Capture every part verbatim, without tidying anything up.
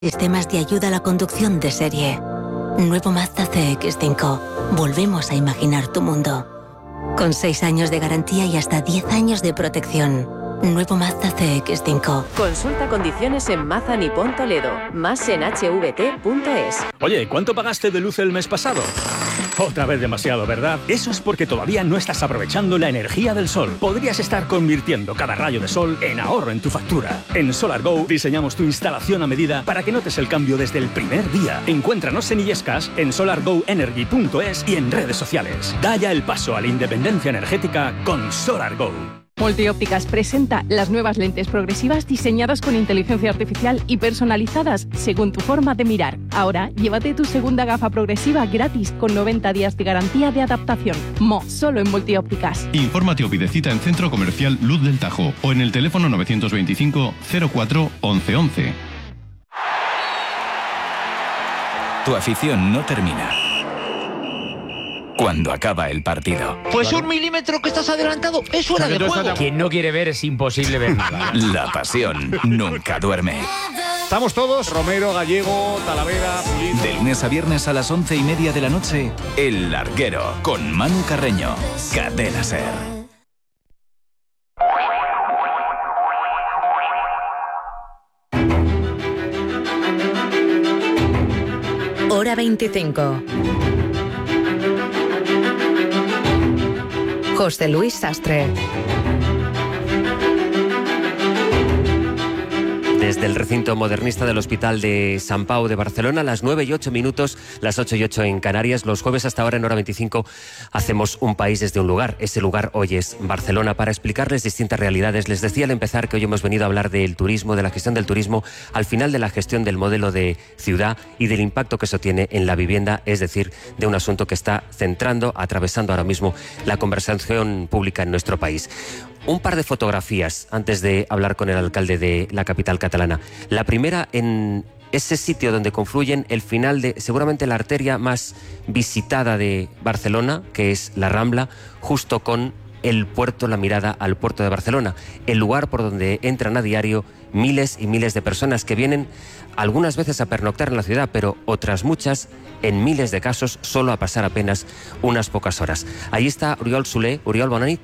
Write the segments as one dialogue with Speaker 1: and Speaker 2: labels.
Speaker 1: Sistemas de ayuda a la conducción de serie. Nuevo Mazda C X cinco. Volvemos a imaginar tu mundo. Con seis años de garantía y hasta diez años de protección. Nuevo Mazda C X cinco.
Speaker 2: Consulta condiciones en Mazda Nippon Toledo. Más en h v t punto es.
Speaker 3: Oye, ¿cuánto pagaste de luz el mes pasado? Otra vez demasiado, ¿verdad? Eso es porque todavía no estás aprovechando la energía del sol. Podrías estar convirtiendo cada rayo de sol en ahorro en tu factura. En SolarGo diseñamos tu instalación a medida para que notes el cambio desde el primer día. Encuéntranos en Illescas, en solar go energy punto es y en redes sociales. Da ya el paso a la independencia energética con SolarGo.
Speaker 4: Multiópticas presenta las nuevas lentes progresivas diseñadas con inteligencia artificial y personalizadas según tu forma de mirar. Ahora, llévate tu segunda gafa progresiva gratis con noventa días de garantía de adaptación. Mo, solo en Multiópticas.
Speaker 5: Infórmate o pide cita en Centro Comercial Luz del Tajo o en el teléfono novecientos veinticinco cero cuatro once once.
Speaker 6: Tu afición no termina cuando acaba el partido.
Speaker 7: Pues un milímetro que estás adelantado es fuera de juego.
Speaker 8: Quien no quiere ver es imposible ver nada.
Speaker 6: La pasión nunca duerme.
Speaker 9: Estamos todos, Romero, Gallego, Talavera, Pulido.
Speaker 6: De lunes a viernes a las once y media de la noche, El Larguero, con Manu Carreño. Cadena Ser.
Speaker 1: Hora veinticinco. José Luis Sastre.
Speaker 10: Desde el recinto modernista del Hospital de Sant Pau de Barcelona, las nueve y ocho minutos, las ocho y ocho en Canarias. Los jueves hasta ahora en Hora veinticinco hacemos un país desde un lugar. Ese lugar hoy es Barcelona, para explicarles distintas realidades. Les decía al empezar que hoy hemos venido a hablar del turismo, de la gestión del turismo, al final de la gestión del modelo de ciudad y del impacto que eso tiene en la vivienda, es decir, de un asunto que está centrando, atravesando ahora mismo la conversación pública en nuestro país. Un par de fotografías antes de hablar con el alcalde de la capital catalana. La primera en ese sitio donde confluyen el final de seguramente la arteria más visitada de Barcelona, que es la Rambla, justo con el puerto, la mirada al puerto de Barcelona, el lugar por donde entran a diario miles y miles de personas que vienen algunas veces a pernoctar en la ciudad, pero otras muchas, en miles de casos, solo a pasar apenas unas pocas horas. Ahí está Oriol Soler. Oriol, bona nit.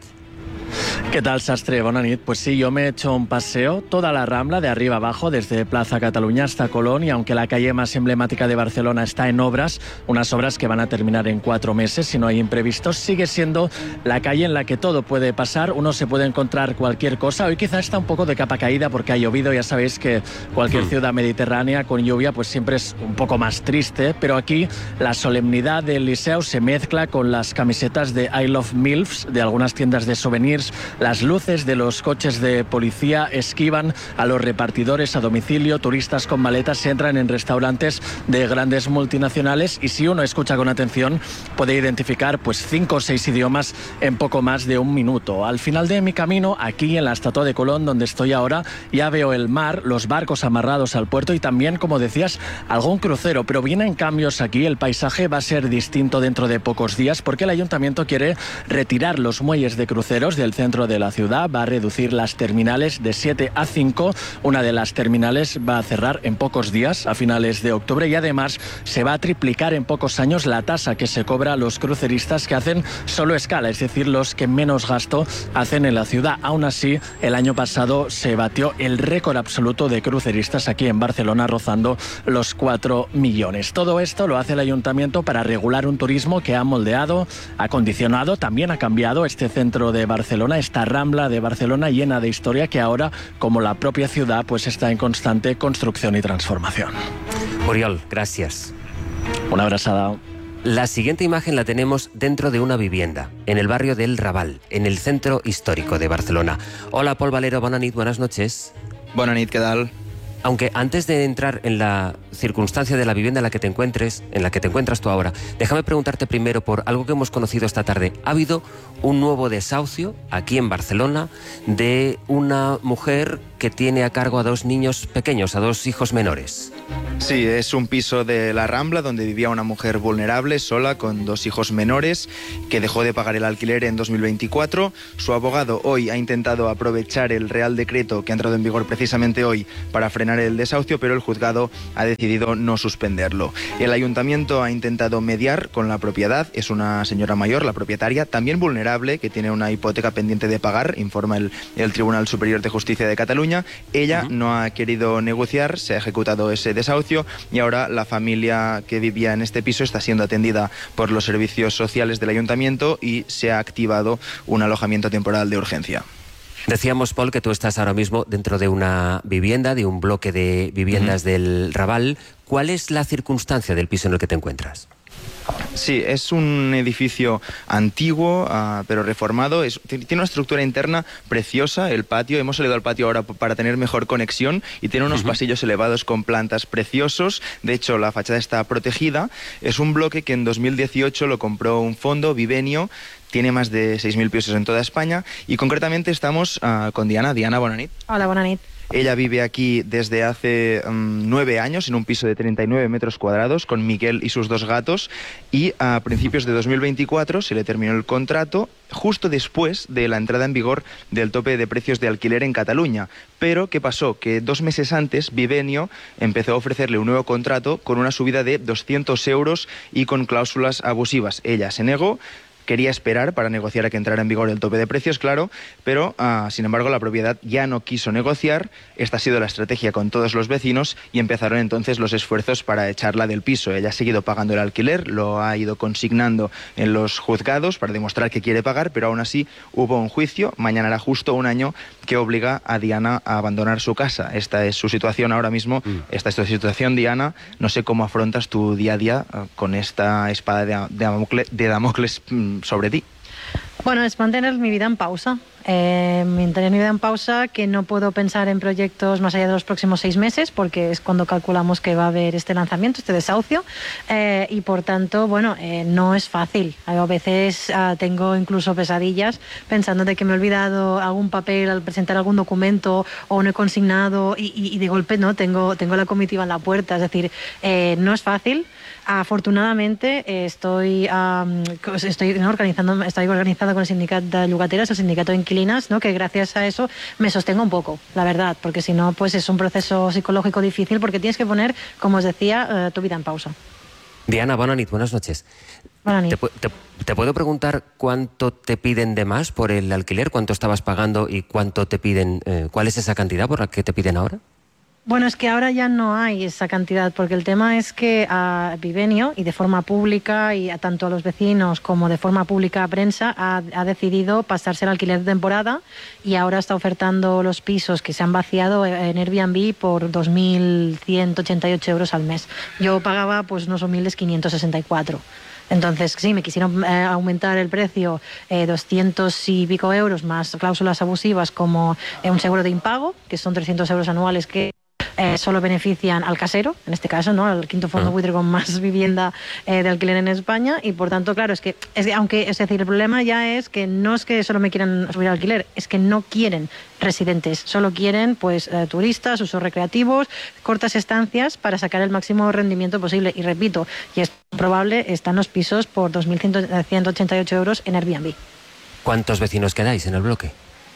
Speaker 11: ¿Qué tal, Sastre? Bona nit. Pues sí, yo me he hecho un paseo toda la Rambla de arriba abajo, desde Plaza Cataluña hasta Colón, y aunque la calle más emblemática de Barcelona está en obras, unas obras que van a terminar en cuatro meses si no hay imprevistos, sigue siendo la calle en la que todo puede pasar, uno se puede encontrar cualquier cosa. Hoy quizá está un poco de capa caída porque ha llovido, ya sabéis que cualquier ciudad mediterránea con lluvia pues siempre es un poco más triste, pero aquí la solemnidad del Liceu se mezcla con las camisetas de I Love Milfs de algunas tiendas de souvenirs. Las luces de los coches de policía esquivan a los repartidores a domicilio, turistas con maletas entran en restaurantes de grandes multinacionales y si uno escucha con atención puede identificar pues cinco o seis idiomas en poco más de un minuto. Al final de mi camino, aquí en la Estatua de Colón, donde estoy ahora, ya veo el mar, los barcos amarrados al puerto y también, como decías, algún crucero, pero vienen cambios aquí. El paisaje va a ser distinto dentro de pocos días porque el ayuntamiento quiere retirar los muelles de cruceros del centro de la ciudad, va a reducir las terminales de siete a cinco. Una de las terminales va a cerrar en pocos días, a finales de octubre, y además se va a triplicar en pocos años la tasa que se cobra a los cruceristas que hacen solo escala, es decir, los que menos gasto hacen en la ciudad. Aún así, el año pasado se batió el récord absoluto de cruceristas aquí en Barcelona, rozando los cuatro millones. Todo esto lo hace el ayuntamiento para regular un turismo que ha moldeado, ha condicionado, también ha cambiado este centro de Barcelona, esta Rambla de Barcelona llena de historia que ahora, como la propia ciudad, pues está en constante construcción y transformación.
Speaker 10: Oriol, gracias.
Speaker 11: Una abrazada.
Speaker 10: La siguiente imagen la tenemos dentro de una vivienda, en el barrio del Raval, en el centro histórico de Barcelona. Hola, Pol Valero, bona nit, buenas noches.
Speaker 12: Bona nit, ¿qué tal?
Speaker 10: Aunque antes de entrar en la circunstancia de la vivienda en la que te encuentres, en la que te encuentras tú ahora, déjame preguntarte primero por algo que hemos conocido esta tarde. Ha habido un nuevo desahucio aquí en Barcelona de una mujer que tiene a cargo a dos niños pequeños, a dos hijos menores.
Speaker 12: Sí, es un piso de la Rambla donde vivía una mujer vulnerable, sola, con dos hijos menores, que dejó de pagar el alquiler en dos mil veinticuatro. Su abogado hoy ha intentado aprovechar el Real Decreto que ha entrado en vigor precisamente hoy para frenar frenar el desahucio, pero el juzgado ha decidido no suspenderlo. El ayuntamiento ha intentado mediar con la propiedad. Es una señora mayor, la propietaria, también vulnerable, que tiene una hipoteca pendiente de pagar, informa el, el Tribunal Superior de Justicia de Cataluña. Ella uh-huh. no ha querido negociar, se ha ejecutado ese desahucio y ahora la familia que vivía en este piso está siendo atendida por los servicios sociales del ayuntamiento y se ha activado un alojamiento temporal de urgencia.
Speaker 10: Decíamos, Paul, que tú estás ahora mismo dentro de una vivienda, de un bloque de viviendas uh-huh. del Raval. ¿Cuál es la circunstancia del piso en el que te encuentras?
Speaker 12: Sí, es un edificio antiguo, uh, pero reformado. Es, tiene una estructura interna preciosa, el patio. Hemos salido al patio ahora para tener mejor conexión y tiene unos uh-huh. pasillos elevados con plantas preciosos. De hecho, la fachada está protegida. Es un bloque que en dos mil dieciocho lo compró un fondo, Vivenio. Tiene más de seis mil pisos en toda España y concretamente estamos uh, con Diana. Diana, bona nit.
Speaker 13: Hola, bona nit.
Speaker 12: Ella vive aquí desde hace um, nueve años en un piso de treinta y nueve metros cuadrados con Miguel y sus dos gatos y a principios de dos mil veinticuatro se le terminó el contrato justo después de la entrada en vigor del tope de precios de alquiler en Cataluña. Pero, ¿qué pasó? Que dos meses antes Vivenio empezó a ofrecerle un nuevo contrato con una subida de doscientos euros y con cláusulas abusivas. Ella se negó. Quería esperar para negociar a que entrara en vigor el tope de precios, claro, pero uh, sin embargo la propiedad ya no quiso negociar. Esta ha sido la estrategia con todos los vecinos y empezaron entonces los esfuerzos para echarla del piso. Ella ha seguido pagando el alquiler, lo ha ido consignando en los juzgados para demostrar que quiere pagar, pero aún así hubo un juicio. Mañana hará justo un año que obliga a Diana a abandonar su casa. Esta es su situación ahora mismo. Mm. Esta es tu situación, Diana. No sé cómo afrontas tu día a día uh, con esta espada de, de, Damocles, de Damocles mm, sobre ti.
Speaker 13: Bueno, es mantener mi vida en pausa. Eh, mantener mi vida en pausa, que no puedo pensar en proyectos más allá de los próximos seis meses, porque es cuando calculamos que va a haber este lanzamiento, este desahucio, eh, y por tanto, bueno, eh, no es fácil. A veces uh, tengo incluso pesadillas pensando de que me he olvidado algún papel al presentar algún documento o no he consignado y, y, y de golpe no tengo, tengo la comitiva en la puerta. Es decir, eh, no es fácil. Afortunadamente eh, estoy, um, estoy, ¿no? organizando, estoy organizada con el sindicato de llogateres, el sindicato de inquilinas, ¿no? Que gracias a eso me sostengo un poco, la verdad, porque si no, pues es un proceso psicológico difícil porque tienes que poner, como os decía, uh, tu vida en pausa.
Speaker 10: Diana, buenas noches, buenas noches.
Speaker 13: Buenas noches.
Speaker 10: ¿Te, te, ¿Te puedo preguntar cuánto te piden de más por el alquiler? ¿Cuánto estabas pagando y cuánto te piden? Eh, ¿Cuál es esa cantidad por la que te piden ahora?
Speaker 13: Bueno, es que ahora ya no hay esa cantidad, porque el tema es que a Vivenio, y de forma pública, y a tanto a los vecinos como de forma pública a prensa, ha, ha decidido pasarse el alquiler de temporada y ahora está ofertando los pisos que se han vaciado en Airbnb por dos mil ciento ochenta y ocho euros al mes. Yo pagaba pues unos humildes quinientos sesenta y cuatro. Entonces, sí, me quisieron eh, aumentar el precio eh, doscientos y pico euros más cláusulas abusivas como eh, un seguro de impago, que son trescientos euros anuales que Eh, solo benefician al casero, en este caso, ¿no? Al quinto fondo buitre con más vivienda eh, de alquiler en España y por tanto, claro, es que, es que aunque, es decir, el problema ya es que no es que solo me quieran subir al alquiler, es que no quieren residentes, solo quieren pues eh, turistas, usos recreativos, cortas estancias para sacar el máximo rendimiento posible y repito, y es probable, están los pisos por dos mil ciento ochenta y ocho euros en Airbnb.
Speaker 10: ¿Cuántos vecinos quedáis en el bloque?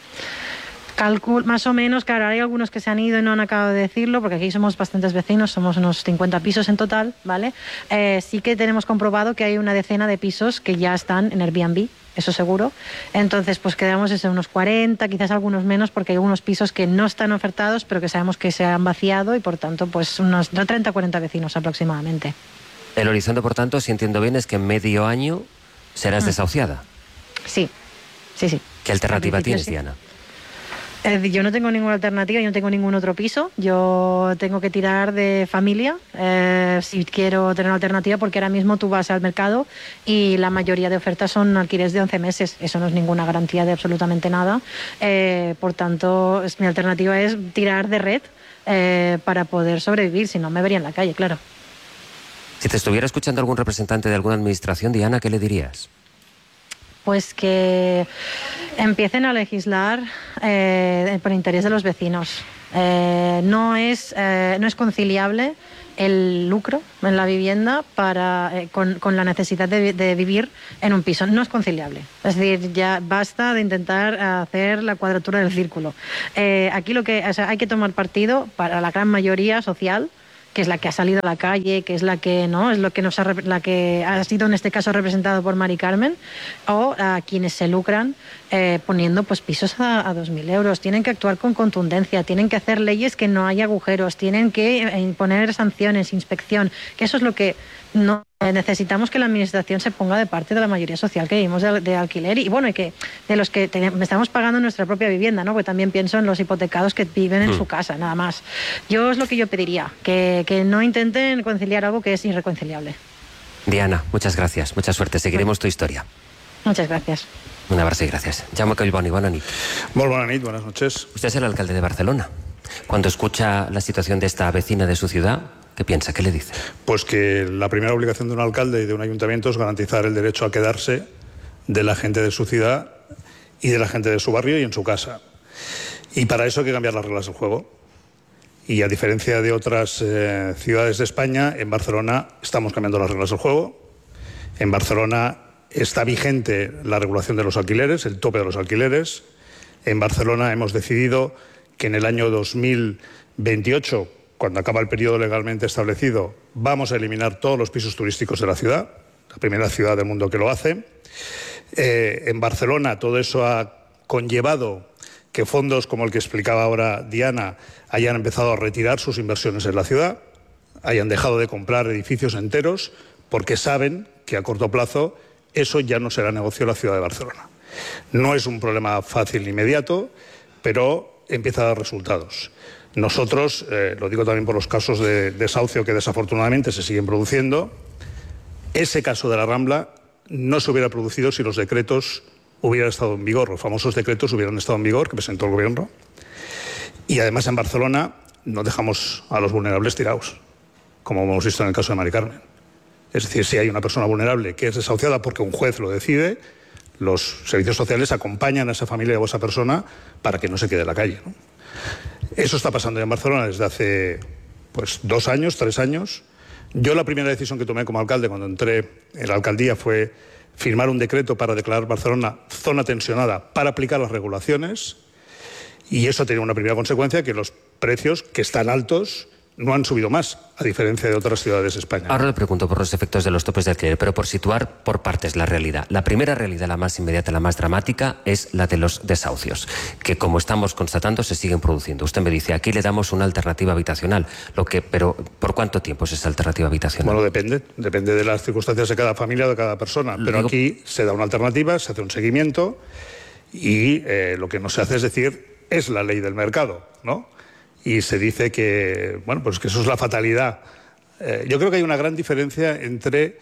Speaker 13: Calcul, más o menos, claro, hay algunos que se han ido y no han acabado de decirlo, porque aquí somos bastantes vecinos, somos unos cincuenta pisos en total, ¿vale? Eh, sí que tenemos comprobado que hay una decena de pisos que ya están en Airbnb, eso seguro. Entonces, pues quedamos en unos cuarenta, quizás algunos menos, porque hay algunos pisos que no están ofertados, pero que sabemos que se han vaciado y, por tanto, pues unos treinta a cuarenta vecinos aproximadamente.
Speaker 10: El horizonte, por tanto, si entiendo bien, es que en medio año serás mm. desahuciada.
Speaker 13: Sí, sí, sí.
Speaker 10: ¿Qué alternativa tienes,
Speaker 13: sí.
Speaker 10: Diana?
Speaker 13: Eh, yo no tengo ninguna alternativa, yo no tengo ningún otro piso, yo tengo que tirar de familia eh, si quiero tener una alternativa, porque ahora mismo tú vas al mercado y la mayoría de ofertas son alquileres de once meses, eso no es ninguna garantía de absolutamente nada, eh, por tanto es, mi alternativa es tirar de red eh, para poder sobrevivir, si no me vería en la calle, claro.
Speaker 10: Si te estuviera escuchando algún representante de alguna administración, Diana, ¿qué le dirías?
Speaker 13: Pues que empiecen a legislar eh, por interés de los vecinos. Eh, no es, eh, no es conciliable el lucro en la vivienda para eh, con, con la necesidad de, de vivir en un piso. No es conciliable. Es decir, ya basta de intentar hacer la cuadratura del círculo. Eh, aquí lo que, o sea, hay que tomar partido para la gran mayoría social, que es la que ha salido a la calle, que es la que no es lo que nos ha, la que ha sido en este caso representado por Mari Carmen, o a quienes se lucran eh, poniendo pues pisos a, a dos mil euros. Tienen que actuar con contundencia, tienen que hacer leyes que no haya agujeros, tienen que imponer sanciones, inspección, que eso es lo que no necesitamos, que la administración se ponga de parte de la mayoría social que vivimos de, de alquiler y bueno, y que de los que tenemos, estamos pagando nuestra propia vivienda, ¿no? Porque también pienso en los hipotecados que viven en mm. su casa, nada más. Yo es lo que yo pediría, que, que no intenten conciliar algo que es irreconciliable.
Speaker 10: Diana, muchas gracias, mucha suerte, seguiremos tu historia.
Speaker 13: Muchas gracias.
Speaker 10: Un abrazo y gracias. Jaume Collboni, buenas noches.
Speaker 9: Muy buenas noches, buenas noches.
Speaker 10: Usted es el alcalde de Barcelona. Cuando escucha la situación de esta vecina de su ciudad, ¿qué piensa? ¿Qué le dice?
Speaker 9: Pues que la primera obligación de un alcalde y de un ayuntamiento es garantizar el derecho a quedarse de la gente de su ciudad y de la gente de su barrio y en su casa. Y para eso hay que cambiar las reglas del juego. Y a diferencia de otras eh, ciudades de España, en Barcelona estamos cambiando las reglas del juego. En Barcelona está vigente la regulación de los alquileres, el tope de los alquileres. En Barcelona hemos decidido que en el año dos mil veintiocho, cuando acaba el periodo legalmente establecido, vamos a eliminar todos los pisos turísticos de la ciudad, la primera ciudad del mundo que lo hace. Eh, en Barcelona todo eso ha conllevado que fondos como el que explicaba ahora Diana hayan empezado a retirar sus inversiones en la ciudad, hayan dejado de comprar edificios enteros, porque saben que a corto plazo eso ya no será negocio en la ciudad de Barcelona. No es un problema fácil ni inmediato, pero empieza a dar resultados. Nosotros, eh, lo digo también por los casos de desahucio que desafortunadamente se siguen produciendo, ese caso de la Rambla no se hubiera producido si los decretos hubieran estado en vigor, los famosos decretos hubieran estado en vigor que presentó el Gobierno. Y además en Barcelona no dejamos a los vulnerables tirados, como hemos visto en el caso de Mari Carmen. Es decir, si hay una persona vulnerable que es desahuciada porque un juez lo decide, los servicios sociales acompañan a esa familia o a esa persona para que no se quede en la calle, ¿no? Eso está pasando ya en Barcelona desde hace pues, dos años, tres años. Yo la primera decisión que tomé como alcalde cuando entré en la alcaldía fue firmar un decreto para declarar Barcelona zona tensionada para aplicar las regulaciones, y eso tenía una primera consecuencia, que los precios, que están altos, no han subido más, a diferencia de otras ciudades de España.
Speaker 10: Ahora le pregunto por los efectos de los topes de alquiler, pero por situar por partes la realidad. La primera realidad, la más inmediata, la más dramática, es la de los desahucios, que como estamos constatando se siguen produciendo. Usted me dice, aquí le damos una alternativa habitacional, lo que, pero ¿por cuánto tiempo es esa alternativa habitacional?
Speaker 9: Bueno, depende, depende de las circunstancias de cada familia o de cada persona, pero Digo... aquí se da una alternativa, se hace un seguimiento y eh, lo que no se hace es decir, es la ley del mercado, ¿no? Y se dice que, bueno, pues que eso es la fatalidad. Eh, yo creo que hay una gran diferencia entre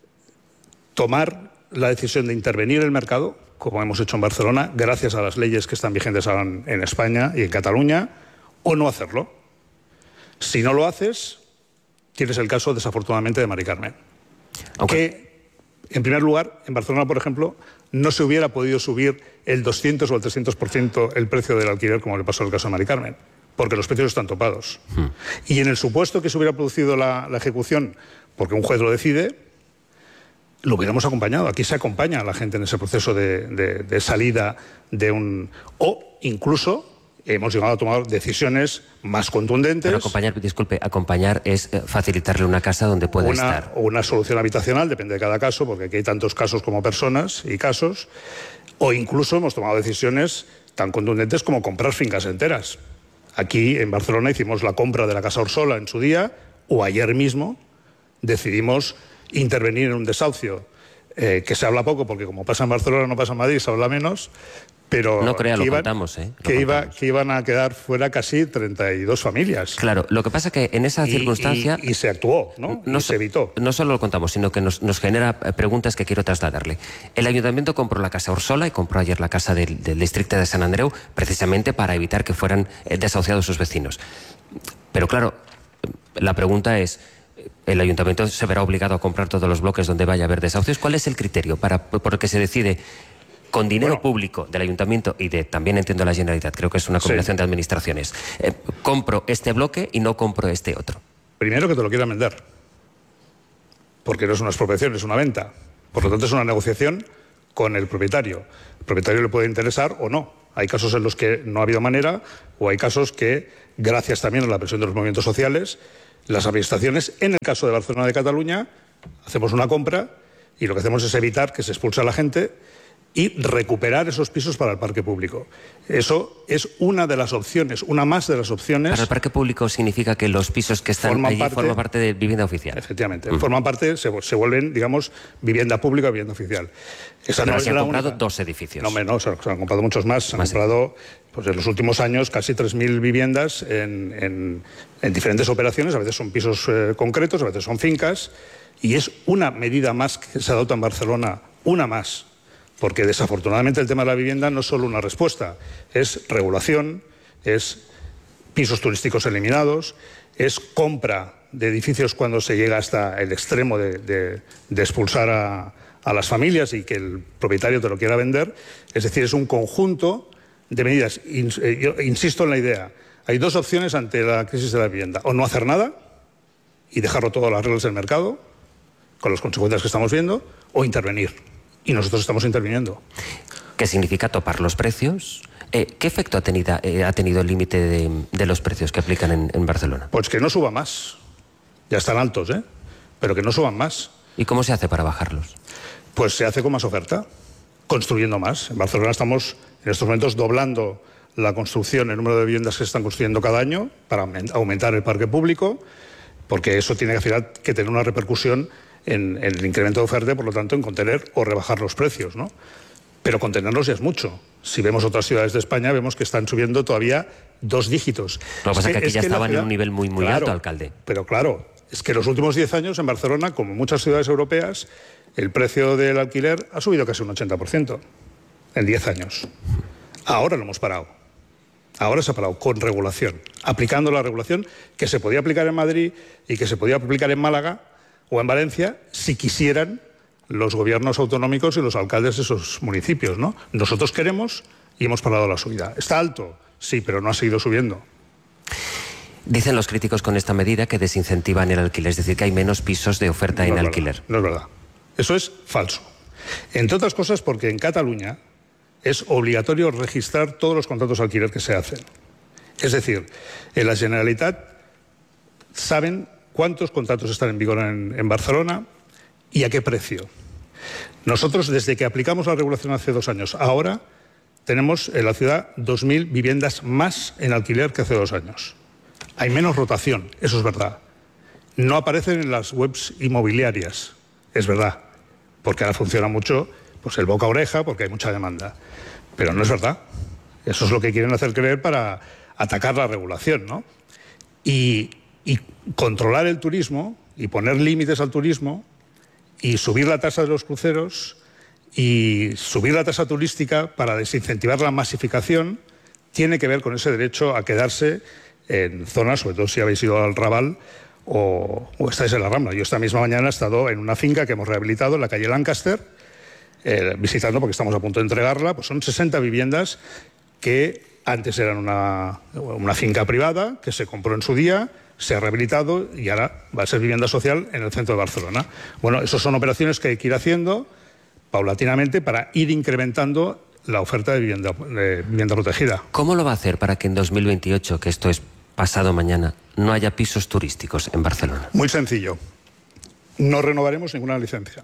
Speaker 9: tomar la decisión de intervenir el mercado, como hemos hecho en Barcelona, gracias a las leyes que están vigentes ahora en, en España y en Cataluña, o no hacerlo. Si no lo haces, tienes el caso, desafortunadamente, de Mari Carmen. Okay. Que, en primer lugar, en Barcelona, por ejemplo, no se hubiera podido subir el doscientos o el trescientos por ciento el precio del alquiler, como le pasó en el caso de Mari Carmen, porque los precios están topados. Hmm. Y en el supuesto que se hubiera producido la, la ejecución, porque un juez lo decide, lo hubiéramos acompañado. Aquí se acompaña a la gente en ese proceso de, de, de salida de un... O incluso hemos llegado a tomar decisiones más contundentes.
Speaker 10: Pero acompañar, disculpe, acompañar es facilitarle una casa donde pueda
Speaker 9: una,
Speaker 10: estar.
Speaker 9: O una solución habitacional, depende de cada caso, porque aquí hay tantos casos como personas y casos. O incluso hemos tomado decisiones tan contundentes como comprar fincas enteras. Aquí en Barcelona hicimos la compra de la Casa Orsola en su día, o ayer mismo decidimos intervenir en un desahucio, eh, que se habla poco, porque como pasa en Barcelona no pasa en Madrid, se habla menos, pero
Speaker 10: no crea, lo
Speaker 9: iban,
Speaker 10: contamos, ¿eh? Lo
Speaker 9: que,
Speaker 10: contamos.
Speaker 9: Iba, que iban a quedar fuera casi treinta y dos familias.
Speaker 10: Claro, lo que pasa que en esa
Speaker 9: y,
Speaker 10: circunstancia...
Speaker 9: Y, y se actuó, ¿no?
Speaker 10: no
Speaker 9: y se evitó.
Speaker 10: No solo lo contamos, sino que nos, nos genera preguntas que quiero trasladarle. El Ayuntamiento compró la Casa Orsola y compró ayer la casa del, del distrito de Sant Andreu, precisamente para evitar que fueran desahuciados sus vecinos. Pero claro, la pregunta es... ¿El Ayuntamiento se verá obligado a comprar todos los bloques donde vaya a haber desahucios? ¿Cuál es el criterio para, por el que se decide con dinero bueno. público del Ayuntamiento y de, también entiendo, la Generalitat, creo que es una combinación sí. de administraciones, eh, compro este bloque y no compro este otro?
Speaker 9: Primero, que te lo quieran vender, porque no es una expropiación, es una venta. Por lo tanto, es una negociación con el propietario. El propietario le puede interesar o no. Hay casos en los que no ha habido manera, o hay casos que, gracias también a la presión de los movimientos sociales, las administraciones, en el caso de Barcelona de Cataluña, hacemos una compra y lo que hacemos es evitar que se expulse a la gente y recuperar esos pisos para el parque público. Eso es una de las opciones, una más de las opciones.
Speaker 10: Para el parque público significa que los pisos que están allí parte, forman parte de vivienda oficial.
Speaker 9: Efectivamente, mm. forman parte, se, se vuelven, digamos, vivienda pública, vivienda oficial.
Speaker 10: Esa Pero no se han comprado única. dos edificios.
Speaker 9: No, no, se, se han comprado muchos más. Se han más comprado, pues, en los últimos años, casi tres mil viviendas en, en, en diferentes operaciones. A veces son pisos eh, concretos, a veces son fincas. Y es una medida más que se adopta en Barcelona, una más. Porque desafortunadamente el tema de la vivienda no es solo una respuesta, es regulación, es pisos turísticos eliminados, es compra de edificios cuando se llega hasta el extremo de, de, de expulsar a, a las familias y que el propietario te lo quiera vender. Es decir, es un conjunto de medidas. Yo insisto en la idea, hay dos opciones ante la crisis de la vivienda: o no hacer nada y dejarlo todo a las reglas del mercado, con las consecuencias que estamos viendo, o intervenir. Y nosotros estamos interviniendo.
Speaker 10: ¿Qué significa topar los precios? Eh, ¿Qué efecto ha tenido, eh, ha tenido el límite de, de los precios que aplican en, en Barcelona?
Speaker 9: Pues que no suba más. Ya están altos, ¿eh? Pero que no suban más.
Speaker 10: ¿Y cómo se hace para bajarlos?
Speaker 9: Pues se hace con más oferta, construyendo más. En Barcelona estamos en estos momentos doblando la construcción, el número de viviendas que se están construyendo cada año para aumentar el parque público, porque eso tiene que, al final, que tener una repercusión en, en el incremento de oferta, por lo tanto, en contener o rebajar los precios, ¿no? Pero contenerlos ya es mucho. Si vemos otras ciudades de España, vemos que están subiendo todavía dos dígitos.
Speaker 10: Lo que pasa es que aquí ya estaban en un nivel muy, muy alto, alcalde.
Speaker 9: Pero claro, es que los últimos diez años en Barcelona, como en muchas ciudades europeas, el precio del alquiler ha subido casi un ochenta por ciento en diez años. Ahora lo hemos parado. Ahora se ha parado con regulación, aplicando la regulación que se podía aplicar en Madrid y que se podía aplicar en Málaga o en Valencia si quisieran los gobiernos autonómicos y los alcaldes de esos municipios, ¿no? Nosotros queremos y hemos parado la subida. ¿Está alto? Sí, pero no ha seguido subiendo.
Speaker 10: Dicen los críticos con esta medida que desincentivan el alquiler, es decir, que hay menos pisos de oferta
Speaker 9: no
Speaker 10: en
Speaker 9: es
Speaker 10: alquiler.
Speaker 9: Verdad, no es verdad. Eso es falso. Entre otras cosas porque en Cataluña es obligatorio registrar todos los contratos de alquiler que se hacen. Es decir, en la Generalitat saben cuántos contratos están en vigor en, en Barcelona y a qué precio. Nosotros, desde que aplicamos la regulación hace dos años, ahora tenemos en la ciudad dos mil viviendas más en alquiler que hace dos años. Hay menos rotación, eso es verdad. No aparecen en las webs inmobiliarias, es verdad, porque ahora funciona mucho pues el boca a oreja, porque hay mucha demanda. Pero no es verdad. Eso es lo que quieren hacer creer para atacar la regulación, ¿no? Y, y controlar el turismo y poner límites al turismo y subir la tasa de los cruceros y subir la tasa turística para desincentivar la masificación tiene que ver con ese derecho a quedarse en zonas, sobre todo si habéis ido al Raval o, o estáis en la Rambla. Yo esta misma mañana he estado en una finca que hemos rehabilitado en la calle Lancaster, eh, visitando porque estamos a punto de entregarla. Pues son sesenta viviendas que antes eran una, una finca privada que se compró en su día, se ha rehabilitado y ahora va a ser vivienda social en el centro de Barcelona. Bueno, esas son operaciones que hay que ir haciendo paulatinamente para ir incrementando la oferta de vivienda, de vivienda protegida.
Speaker 10: ¿Cómo lo va a hacer para que en dos mil veintiocho, que esto es pasado mañana, no haya pisos turísticos en Barcelona?
Speaker 9: Muy sencillo. No renovaremos ninguna licencia.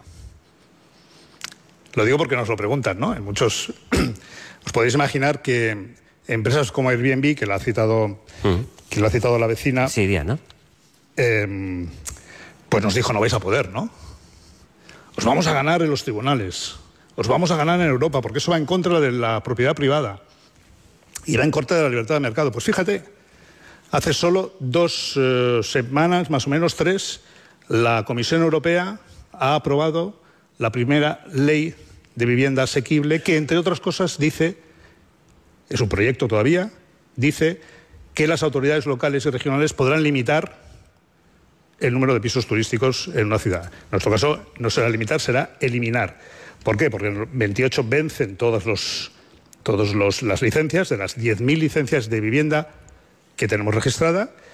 Speaker 9: Lo digo porque nos lo preguntan, ¿no? En muchos... Os podéis imaginar que empresas como Airbnb, que la ha citado, uh-huh. que la ha citado la vecina...
Speaker 10: Sí, Diana.
Speaker 9: Eh, pues nos dijo, no vais a poder, ¿no? Os vamos a ganar en los tribunales. Os vamos a ganar en Europa, porque eso va en contra de la propiedad privada. Y va en contra de la libertad de mercado. Pues fíjate, hace solo dos eh, semanas, más o menos tres, la Comisión Europea ha aprobado la primera ley de vivienda asequible que, entre otras cosas, dice, es un proyecto todavía, dice que las autoridades locales y regionales podrán limitar el número de pisos turísticos en una ciudad. En nuestro caso no será limitar, será eliminar. ¿Por qué? Porque en el veintiocho vencen todas los, todos los, las licencias, de las diez mil licencias de vivienda que tenemos registrada,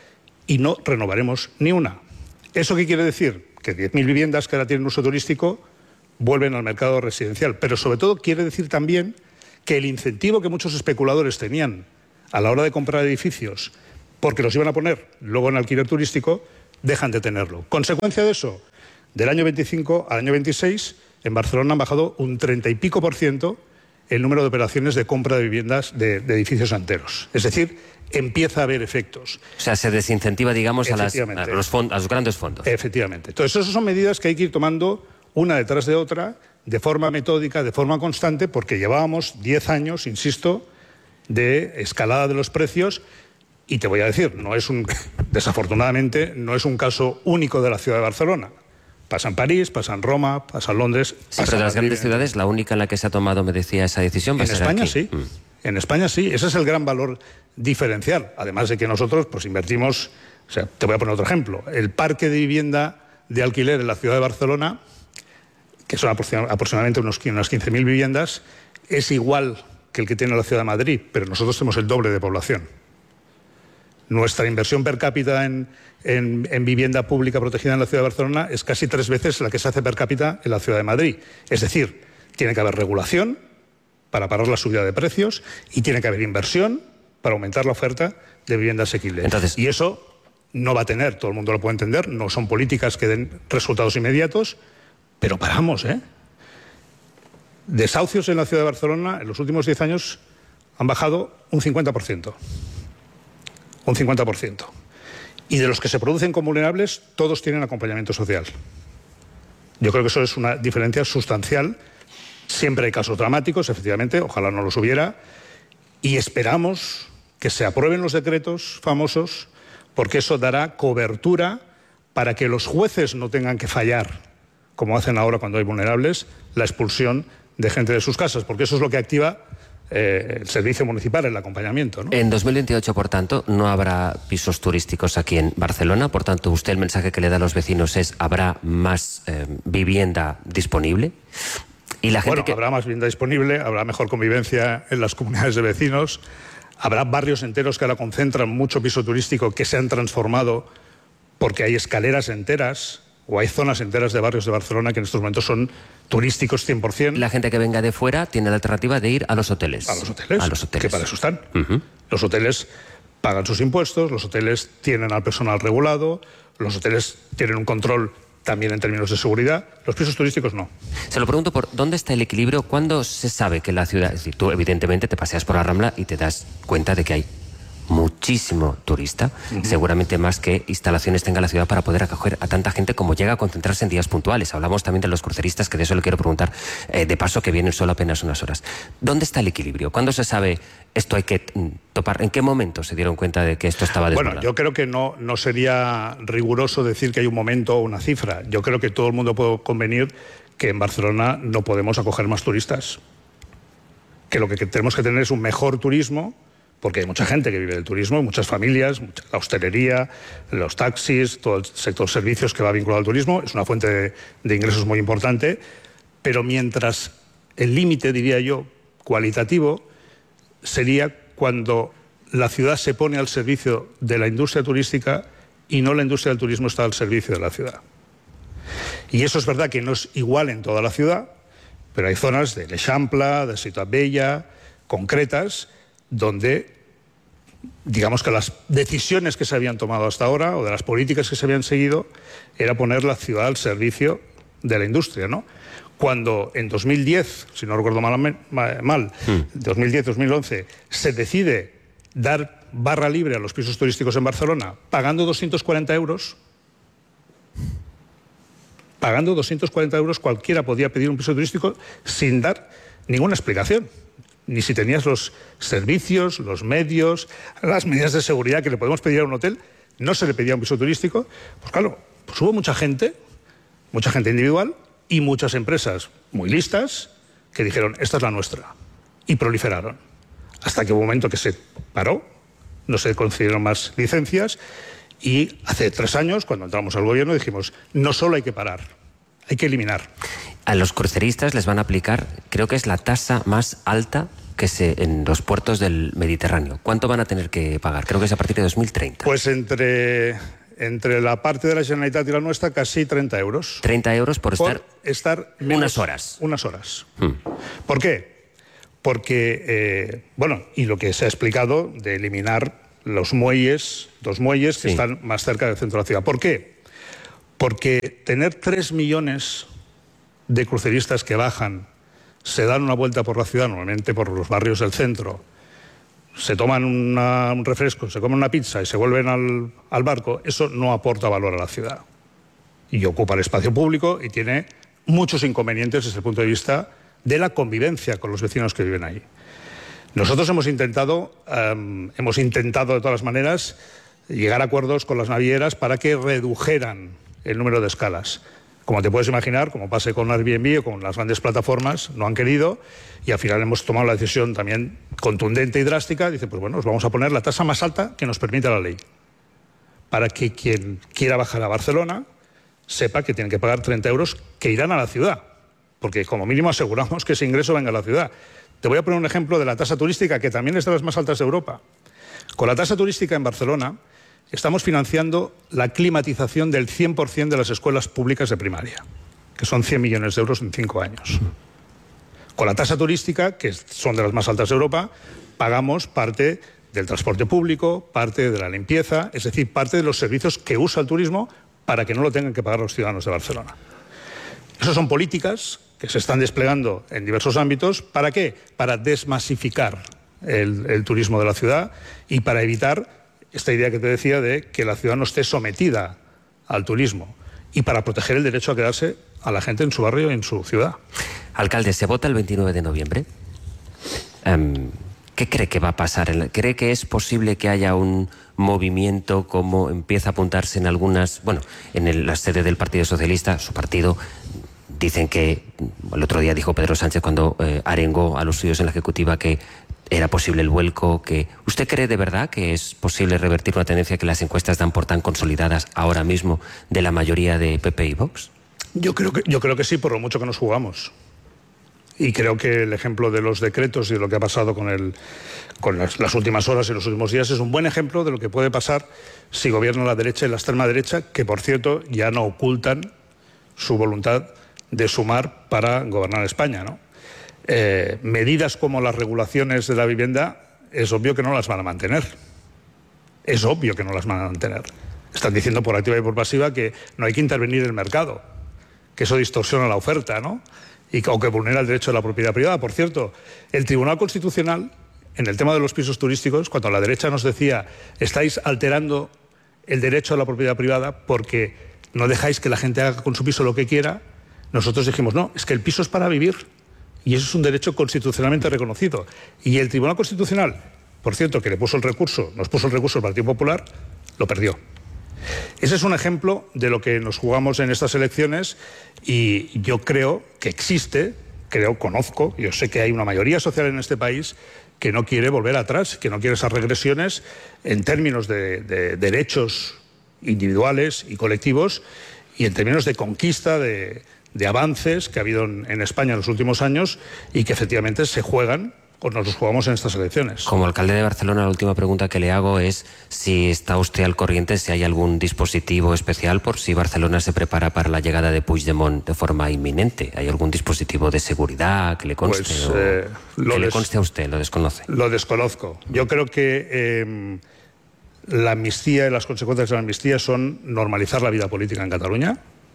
Speaker 9: y no renovaremos ni una. ¿Eso qué quiere decir? Que diez mil viviendas que ahora tienen uso turístico vuelven al mercado residencial, pero sobre todo quiere decir también que el incentivo que muchos especuladores tenían a la hora de comprar edificios, porque los iban a poner luego en alquiler turístico, dejan de tenerlo. Consecuencia de eso, del año veinticinco al año veintiséis, en Barcelona han bajado un treinta y pico por ciento el número de operaciones de compra de viviendas de, de edificios enteros. Es decir, empieza a haber efectos.
Speaker 10: O sea, se desincentiva, digamos, a, las, a, los fond, a los grandes fondos.
Speaker 9: Efectivamente. Entonces, esas son medidas que hay que ir tomando una detrás de otra, de forma metódica, de forma constante, porque llevábamos diez años, insisto, de escalada de los precios. Y te voy a decir, no es un, desafortunadamente, no es un caso único de la ciudad de Barcelona. Pasa en París, pasa en Roma, pasa en Londres.
Speaker 10: Sí, pero de las grandes ciudades, la única en la que se ha tomado, me decía, esa decisión va a ser aquí.
Speaker 9: En España sí. Mm. En España sí. Ese es el gran valor diferencial. Además de que nosotros pues invertimos, o sea, te voy a poner otro ejemplo. El parque de vivienda de alquiler en la ciudad de Barcelona, que son aproximadamente unos, unas quince mil viviendas, es igual que el que tiene la ciudad de Madrid, pero nosotros tenemos el doble de población. Nuestra inversión per cápita en, en, en vivienda pública protegida en la ciudad de Barcelona es casi tres veces la que se hace per cápita en la ciudad de Madrid. Es decir, tiene que haber regulación para parar la subida de precios y tiene que haber inversión para aumentar la oferta de vivienda asequible.
Speaker 10: Entonces,
Speaker 9: y eso no va a tener, todo el mundo lo puede entender, no son políticas que den resultados inmediatos, pero paramos, ¿eh? Desahucios en la ciudad de Barcelona en los últimos diez años han bajado un cincuenta por ciento. Un cincuenta por ciento. Y de los que se producen como vulnerables, todos tienen acompañamiento social. Yo creo que eso es una diferencia sustancial. Siempre hay casos dramáticos, efectivamente, ojalá no los hubiera, y esperamos que se aprueben los decretos famosos, porque eso dará cobertura para que los jueces no tengan que fallar, como hacen ahora cuando hay vulnerables, la expulsión de gente de sus casas, porque eso es lo que activa Eh, el servicio municipal, el acompañamiento, ¿no?
Speaker 10: En dos mil veintiocho, por tanto, no habrá pisos turísticos aquí en Barcelona. Por tanto, usted el mensaje que le da a los vecinos es: ¿habrá más eh, vivienda disponible? Y la gente
Speaker 9: bueno,
Speaker 10: que...
Speaker 9: habrá más vivienda disponible, habrá mejor convivencia en las comunidades de vecinos, habrá barrios enteros que ahora concentran mucho piso turístico que se han transformado porque hay escaleras enteras o hay zonas enteras de barrios de Barcelona que en estos momentos son turísticos cien por cien.
Speaker 10: La gente que venga de fuera tiene la alternativa de ir a los hoteles.
Speaker 9: A los hoteles,
Speaker 10: a los hoteles.
Speaker 9: que para eso están.
Speaker 10: Uh-huh.
Speaker 9: Los hoteles pagan sus impuestos, los hoteles tienen al personal regulado, los hoteles tienen un control también en términos de seguridad, los pisos turísticos no.
Speaker 10: Se lo pregunto por dónde está el equilibrio, cuándo se sabe que la ciudad... Es decir, tú evidentemente te paseas por la Rambla y te das cuenta de que hay muchísimo turista, uh-huh. seguramente más que instalaciones tenga la ciudad para poder acoger a tanta gente como llega a concentrarse en días puntuales. Hablamos también de los cruceristas, que de eso le quiero preguntar, eh, de paso, que vienen solo apenas unas horas. ¿Dónde está el equilibrio? ¿Cuándo se sabe esto hay que topar? ¿En qué momento se dieron cuenta de que esto estaba desbordado?
Speaker 9: Bueno, yo creo que no, no sería riguroso decir que hay un momento o una cifra. Yo creo que todo el mundo puede convenir que en Barcelona no podemos acoger más turistas. Que lo que tenemos que tener es un mejor turismo, porque hay mucha gente que vive del turismo, muchas familias, mucha, la hostelería, los taxis, todo el sector servicios que va vinculado al turismo, es una fuente de, de ingresos muy importante, pero mientras el límite, diría yo, cualitativo, sería cuando la ciudad se pone al servicio de la industria turística y no la industria del turismo está al servicio de la ciudad. Y eso es verdad que no es igual en toda la ciudad, pero hay zonas de l'Eixample, de Ciutat Vella, concretas, donde digamos que las decisiones que se habían tomado hasta ahora o de las políticas que se habían seguido era poner la ciudad al servicio de la industria, ¿no? Cuando en dos mil diez, si no recuerdo mal, mal mm. dos mil diez dos mil once, se decide dar barra libre a los pisos turísticos en Barcelona pagando doscientos cuarenta euros, pagando doscientos cuarenta euros cualquiera podía pedir un piso turístico sin dar ninguna explicación. Ni si tenías los servicios, los medios, las medidas de seguridad que le podemos pedir a un hotel, no se le pedía un piso turístico. Pues claro, pues hubo mucha gente, mucha gente individual y muchas empresas muy listas que dijeron, esta es la nuestra, y proliferaron. Hasta que hubo un momento que se paró, no se concedieron más licencias, y hace tres años, cuando entramos al gobierno, dijimos, no solo hay que parar, hay que eliminar.
Speaker 10: A los cruceristas les van a aplicar, creo que es la tasa más alta que se, en los puertos del Mediterráneo. ¿Cuánto van a tener que pagar? Creo que es a partir de dos mil treinta.
Speaker 9: Pues entre, entre la parte de la Generalitat y la nuestra, casi treinta euros.
Speaker 10: treinta euros por estar,
Speaker 9: por estar menos,
Speaker 10: unas horas.
Speaker 9: Unas horas.
Speaker 10: Hmm.
Speaker 9: ¿Por qué? Porque, eh, bueno, y lo que se ha explicado de eliminar los muelles, dos muelles que sí. están más cerca del centro de la ciudad. ¿Por qué? Porque tener tres millones de cruceristas que bajan, se dan una vuelta por la ciudad, normalmente por los barrios del centro, se toman una, un refresco, se comen una pizza y se vuelven al, al barco, eso no aporta valor a la ciudad. Y ocupa el espacio público y tiene muchos inconvenientes desde el punto de vista de la convivencia con los vecinos que viven ahí. Nosotros hemos intentado, um, hemos intentado de todas las maneras llegar a acuerdos con las navieras para que redujeran el número de escalas. Como te puedes imaginar, como pase con Airbnb o con las grandes plataformas, no han querido y al final hemos tomado la decisión también contundente y drástica. Dice, pues bueno, os vamos a poner la tasa más alta que nos permita la ley, para que quien quiera bajar a Barcelona sepa que tiene que pagar treinta euros que irán a la ciudad, porque como mínimo aseguramos que ese ingreso venga a la ciudad. Te voy a poner un ejemplo de la tasa turística, que también es de las más altas de Europa. Con la tasa turística en Barcelona estamos financiando la climatización del cien por cien de las escuelas públicas de primaria, que son cien millones de euros en cinco años. Con la tasa turística, que son de las más altas de Europa, pagamos parte del transporte público, parte de la limpieza, es decir, parte de los servicios que usa el turismo para que no lo tengan que pagar los ciudadanos de Barcelona. Esas son políticas que se están desplegando en diversos ámbitos. ¿Para qué? Para desmasificar el, el turismo de la ciudad y para evitar esta idea que te decía de que la ciudad no esté sometida al turismo y para proteger el derecho a quedarse a la gente en su barrio y en su ciudad.
Speaker 10: Alcalde, se vota el veintinueve de noviembre. Um, ¿Qué cree que va a pasar? ¿Cree que es posible que haya un movimiento como empieza a apuntarse en algunas, bueno, en el, la sede del Partido Socialista, su partido? Dicen que, el otro día dijo Pedro Sánchez cuando eh, arengó a los suyos en la Ejecutiva que era posible el vuelco, que ¿usted cree de verdad que es posible revertir una tendencia que las encuestas dan por tan consolidadas ahora mismo de la mayoría de P P y Vox?
Speaker 9: Yo creo que, yo creo que sí, por lo mucho que nos jugamos. Y creo que el ejemplo de los decretos y de lo que ha pasado con, el, con las, las últimas horas y los últimos días es un buen ejemplo de lo que puede pasar si gobierna la derecha y la extrema derecha, que por cierto ya no ocultan su voluntad de sumar para gobernar España, ¿no? Eh, medidas como las regulaciones de la vivienda es obvio que no las van a mantener. Es obvio que no las van a mantener. Están diciendo por activa y por pasiva que no hay que intervenir en el mercado, que eso distorsiona la oferta, ¿no? Y que, o que vulnera el derecho de la propiedad privada. Por cierto, el Tribunal Constitucional, en el tema de los pisos turísticos, cuando la derecha nos decía estáis alterando el derecho a la propiedad privada porque no dejáis que la gente haga con su piso lo que quiera, nosotros dijimos, no, es que el piso es para vivir y eso es un derecho constitucionalmente reconocido. Y el Tribunal Constitucional, por cierto, que le puso el recurso, nos puso el recurso el Partido Popular, lo perdió. Ese es un ejemplo de lo que nos jugamos en estas elecciones y yo creo que existe, creo, conozco, yo sé que hay una mayoría social en este país que no quiere volver atrás, que no quiere esas regresiones en términos de, de derechos individuales y colectivos y en términos de conquista, de, de avances que ha habido en, en España en los últimos años y que efectivamente se juegan o nos los jugamos en estas elecciones.
Speaker 10: Como alcalde de Barcelona, la última pregunta que le hago es si está usted al corriente, si hay algún dispositivo especial por si Barcelona se prepara para la llegada de Puigdemont de forma inminente. ¿Hay algún dispositivo de seguridad que le conste?
Speaker 9: Pues,
Speaker 10: o
Speaker 9: eh, lo
Speaker 10: que le
Speaker 9: des...
Speaker 10: conste a usted? ¿Lo desconoce?
Speaker 9: Lo desconozco. Yo creo que eh, la amnistía y las consecuencias de la amnistía son normalizar la vida política en Cataluña,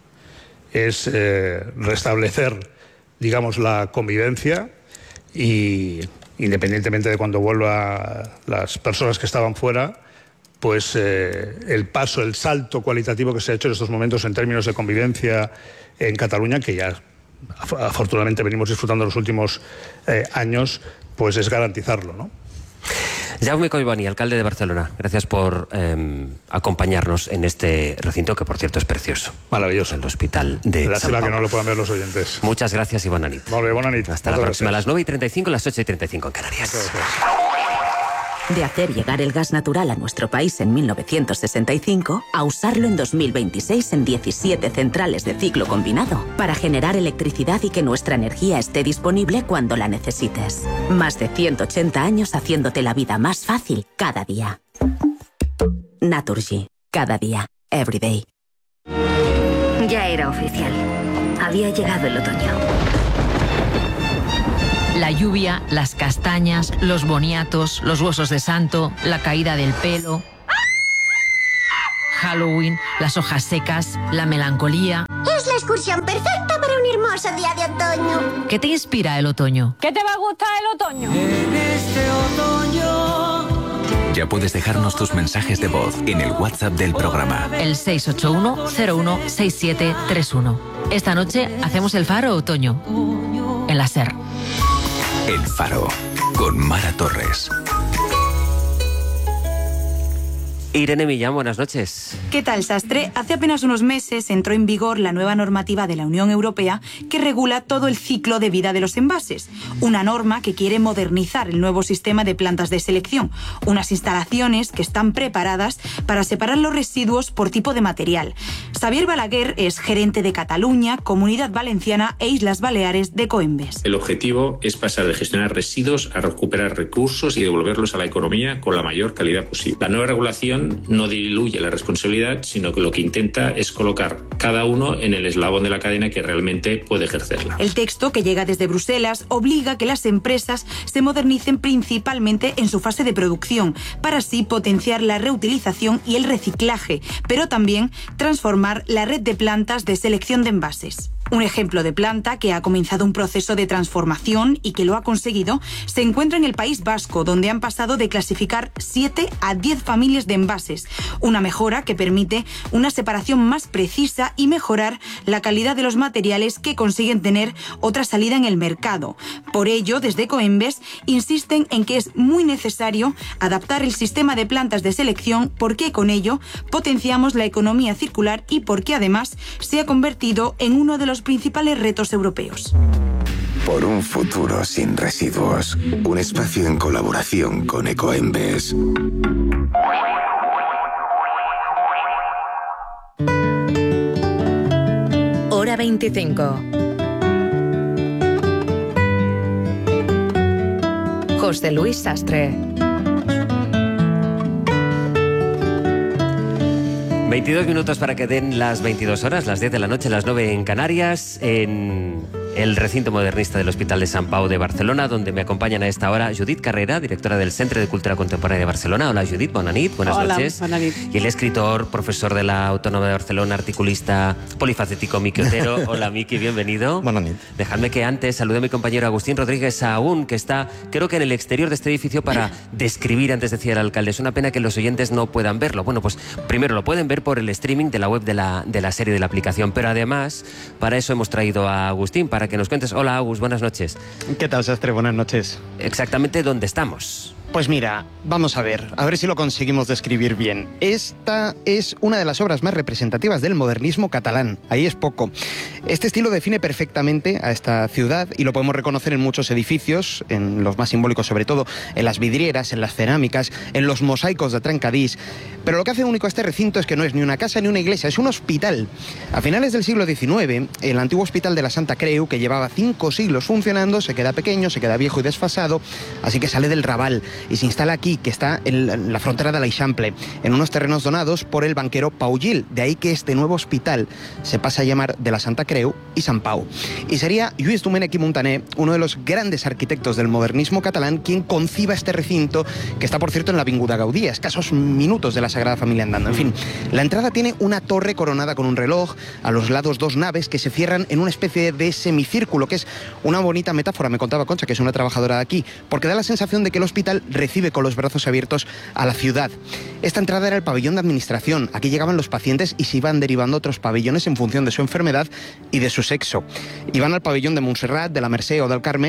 Speaker 9: es eh, restablecer, digamos, la convivencia y independientemente de cuando vuelvan las personas que estaban fuera, pues eh, el paso, el salto cualitativo que se ha hecho en estos momentos en términos de convivencia en Cataluña, que ya afortunadamente venimos disfrutando en los últimos eh, años, pues es garantizarlo, ¿no?
Speaker 10: Jaume Collboni, alcalde de Barcelona, gracias por eh, acompañarnos en este recinto que, por cierto, es precioso.
Speaker 9: Maravilloso.
Speaker 10: El Hospital de
Speaker 9: Lástima que no lo puedan ver los oyentes.
Speaker 10: Muchas gracias y buena nit.
Speaker 9: Molt bé, bona nit.
Speaker 10: Hasta la próxima, a las nueve y treinta y cinco, las ocho y treinta y cinco en Canarias.
Speaker 14: De hacer llegar el gas natural a nuestro país en mil novecientos sesenta y cinco a usarlo en dos mil veintiséis en diecisiete centrales de ciclo combinado para generar electricidad y que nuestra energía esté disponible cuando la necesites. Más de ciento ochenta años haciéndote la vida más fácil cada día. Naturgy. Cada día. Every day.
Speaker 15: Ya era oficial. Había llegado el otoño.
Speaker 16: La lluvia, las castañas, los boniatos, los huesos de santo, la caída del pelo, Halloween, las hojas secas, la melancolía.
Speaker 17: Es la excursión perfecta para un hermoso día de otoño.
Speaker 16: ¿Qué te inspira el otoño?
Speaker 18: ¿Qué te va a gustar el otoño?
Speaker 19: En este otoño.
Speaker 6: Ya puedes dejarnos tus mensajes de voz en el WhatsApp del programa.
Speaker 16: El seis ocho uno cero uno seis siete tres uno. Esta noche hacemos el Faro Otoño en la SER.
Speaker 6: El Faro, con Mara Torres.
Speaker 10: Irene Millán, buenas noches.
Speaker 20: ¿Qué tal, Sastre? Hace apenas unos meses entró en vigor la nueva normativa de la Unión Europea que regula todo el ciclo de vida de los envases. Una norma que quiere modernizar el nuevo sistema de plantas de selección. Unas instalaciones que están preparadas para separar los residuos por tipo de material. Xavier Balaguer es gerente de Cataluña, Comunidad Valenciana e Islas Baleares de Coembes.
Speaker 21: El objetivo es pasar de gestionar residuos a recuperar recursos y devolverlos a la economía con la mayor calidad posible. La nueva regulación no diluye la responsabilidad, sino que lo que intenta es colocar cada uno en el eslabón de la cadena que realmente puede ejercerla.
Speaker 20: El texto, que llega desde Bruselas, obliga a que las empresas se modernicen principalmente en su fase de producción, para así potenciar la reutilización y el reciclaje, pero también transformar la red de plantas de selección de envases. Un ejemplo de planta que ha comenzado un proceso de transformación y que lo ha conseguido se encuentra en el País Vasco, donde han pasado de clasificar siete a diez familias de envases. Una mejora que permite una separación más precisa y mejorar la calidad de los materiales que consiguen tener otra salida en el mercado. Por ello, desde Coembes insisten en que es muy necesario adaptar el sistema de plantas de selección, porque con ello potenciamos la economía circular y porque además se ha convertido en uno de los principales retos europeos.
Speaker 22: Por un futuro sin residuos, un espacio en colaboración con Ecoembes.
Speaker 15: Hora veinticinco. José Luis Sastre.
Speaker 10: veintidós minutos para que den las veintidós horas, las diez de la noche, las nueve en Canarias, en el recinto modernista del Hospital de Sant Pau de Barcelona, donde me acompañan a esta hora Judit Carrera, directora del Centre de Cultura Contemporánea de Barcelona. Hola, Judit, bona nit, buenas
Speaker 23: Hola,
Speaker 10: noches.
Speaker 23: Buenas nit.
Speaker 10: Y el escritor, profesor de la Autónoma de Barcelona, articulista polifacético Miki Otero. Hola, Miki, bienvenido.
Speaker 23: Buenas nit.
Speaker 10: Dejadme que antes salude a mi compañero Agustín Rodríguez Sahagún, que está, creo que en el exterior de este edificio para describir, antes decía el alcalde. Es una pena que los oyentes no puedan verlo. Bueno, pues primero lo pueden ver por el streaming de la web de la, de la serie, de la aplicación, pero además para eso hemos traído a Agustín, para que nos cuentes. Hola, Agus, buenas noches.
Speaker 23: ¿Qué tal, Sastre? Buenas noches.
Speaker 10: Exactamente dónde estamos.
Speaker 23: Pues mira, vamos a ver, a ver si lo conseguimos describir bien. Esta es una de las obras más representativas del modernismo catalán, ahí es poco. Este estilo define perfectamente a esta ciudad y lo podemos reconocer en muchos edificios, en los más simbólicos sobre todo, en las vidrieras, en las cerámicas, en los mosaicos de Trencadís. Pero lo que hace único a este recinto es que no es ni una casa ni una iglesia, es un hospital. A finales del siglo diecinueve, el antiguo hospital de la Santa Creu, que llevaba cinco siglos funcionando, se queda pequeño, se queda viejo y desfasado, así que sale del Raval y se instala aquí, que está en la frontera de l'Eixample, en unos terrenos donados por el banquero Pau Gil. De ahí que este nuevo hospital se pasa a llamar de la Santa Creu y Sant Pau. Y sería Lluís Domènech i Muntaner, uno de los grandes arquitectos del modernismo catalán, quien conciba este recinto, que está, por cierto, en la Avinguda Gaudí, a escasos minutos de la Sagrada Familia andando. En fin, la entrada tiene una torre coronada con un reloj, a los lados dos naves que se cierran en una especie de semicírculo, que es una bonita metáfora, me contaba Concha, que es una trabajadora de aquí, porque da la sensación de que el hospital recibe con los brazos abiertos a la ciudad. Esta entrada era el pabellón de administración. Aquí llegaban los pacientes y se iban derivando a otros pabellones en función de su enfermedad y de su sexo. Iban al pabellón de Montserrat, de la Mercè o del Carme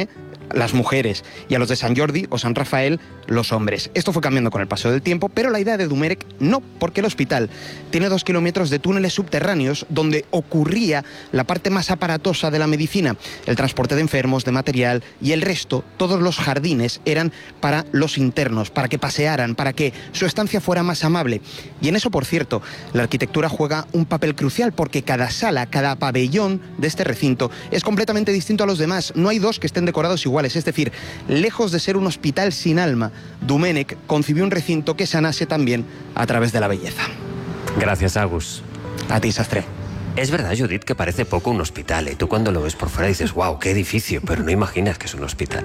Speaker 23: las mujeres, y a los de San Jordi o San Rafael los hombres. Esto fue cambiando con el paso del tiempo, pero la idea de Dumerec no, porque el hospital tiene dos kilómetros de túneles subterráneos donde ocurría la parte más aparatosa de la medicina, el transporte de enfermos, de material, y el resto, todos los jardines, eran para los internos, para que pasearan, para que su estancia fuera más amable. Y en eso, por cierto, la arquitectura juega un papel crucial, porque cada sala, cada pabellón de este recinto es completamente distinto a los demás. No hay dos que estén decorados iguales. Es decir, lejos de ser un hospital sin alma, Dumenech concibió un recinto que sanase también a través de la belleza.
Speaker 10: Gracias, Agus.
Speaker 23: A ti, Sastre.
Speaker 10: Es verdad, Judith, que parece poco un hospital, ¿eh? Tú cuando lo ves por fuera dices, wow, qué edificio, pero no imaginas que es un hospital.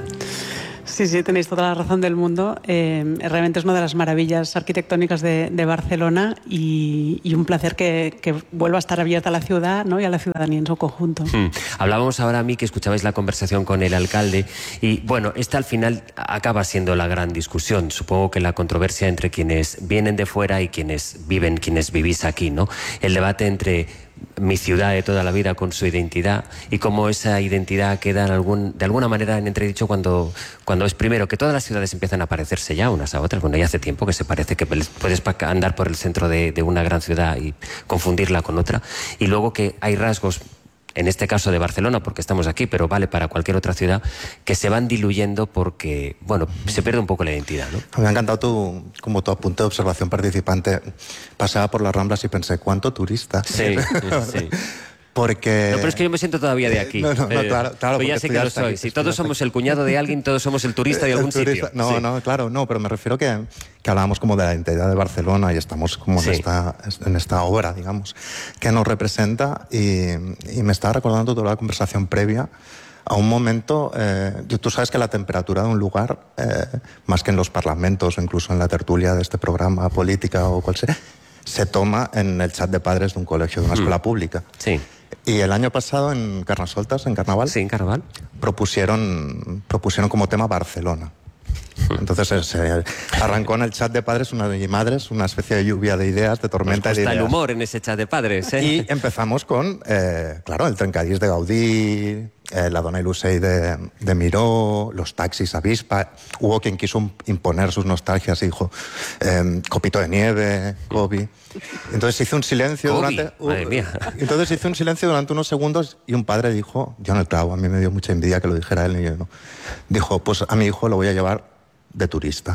Speaker 2: Sí, sí, tenéis toda la razón del mundo. Eh, realmente es una de las maravillas arquitectónicas de, de Barcelona y, y un placer que, que vuelva a estar abierta a la ciudad, ¿no? Y a la ciudadanía en su conjunto.
Speaker 10: Hmm. Hablábamos ahora a mí que escuchabais la conversación con el alcalde y bueno, esta al final acaba siendo la gran discusión. Supongo que la controversia entre quienes vienen de fuera y quienes viven, quienes vivís aquí, ¿no? El debate entre mi ciudad de toda la vida con su identidad y cómo esa identidad queda en algún, de alguna manera en entredicho cuando, cuando es primero que todas las ciudades empiezan a parecerse ya unas a otras. Bueno, ya hace tiempo que se parece que puedes andar por el centro de, de una gran ciudad y confundirla con otra, y luego que hay rasgos, en este caso de Barcelona, porque estamos aquí, pero vale para cualquier otra ciudad, que se van diluyendo porque, bueno, se pierde un poco la identidad, ¿no?
Speaker 3: Me ha encantado tu, como tu apunte de observación participante. Pasaba por las Ramblas y pensé, ¿cuánto turista?
Speaker 10: Sí, sí.
Speaker 3: Porque...
Speaker 10: No, pero es que yo me siento todavía de aquí.
Speaker 3: No, no, no, claro, claro.
Speaker 10: Pues ya sé que lo soy. Si todos somos el cuñado de alguien, todos somos el turista de algún sitio.
Speaker 3: No, sí. no, claro, no, pero me refiero que, que hablábamos como de la identidad de Barcelona y estamos como sí. en, esta, en esta obra, digamos, que nos representa y, y me estaba recordando toda la conversación previa a un momento, eh, tú sabes que la temperatura de un lugar, eh, más que en los parlamentos o incluso en la tertulia de este programa política o cual sea, se toma en el chat de padres de un colegio, de una escuela mm. pública.
Speaker 10: Sí.
Speaker 3: Y el año pasado en Carnestoltes, en Carnaval,
Speaker 10: sí, en Carnaval,
Speaker 3: propusieron, propusieron como tema Barcelona. Entonces se arrancó en el chat de padres una, y madres una especie de lluvia de ideas, de tormenta de ideas.
Speaker 10: Está el humor en ese chat de padres, ¿eh?
Speaker 3: Y empezamos con, eh, claro, el Trencadís de Gaudí, eh, la Dona Ilusei de, de Miró, los taxis Avispa. Hubo quien quiso imponer sus nostalgias y dijo eh, Copito de Nieve, Kobe. Entonces se hizo un silencio
Speaker 10: Kobe,
Speaker 3: durante... Uh,
Speaker 10: madre mía.
Speaker 3: Entonces se hizo un silencio durante unos segundos y un padre dijo, yo no, claro, a mí me dio mucha envidia que lo dijera él y yo no. Dijo, pues a mi hijo lo voy a llevar de turista.